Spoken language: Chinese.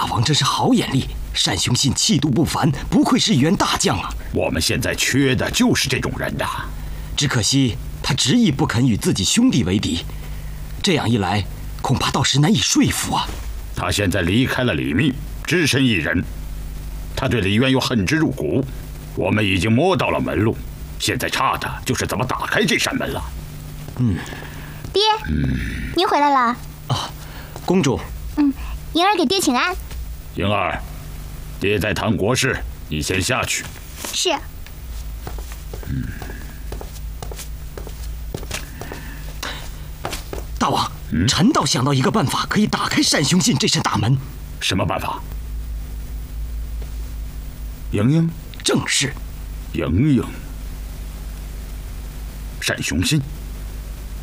王真是好眼力，单雄信气度不凡，不愧是一员大将啊！ 我们现在缺的就是这种人呐。 只可惜他执意不肯与自己兄弟为敌，这样一来，恐怕到时难以说服啊。 他现在离开了李密，只身一人，他对李渊又恨之入骨。我们已经摸到了门路，现在差的就是怎么打开这扇门了。 爹，您回来了。 啊，公主。 莹儿给爹请安。 莹儿，爹在谈国事，你先下去。 是。 大王，臣倒想到一个办法，可以打开单雄信这扇大门。 什么办法？莹莹， 正是。 莹莹，单雄信。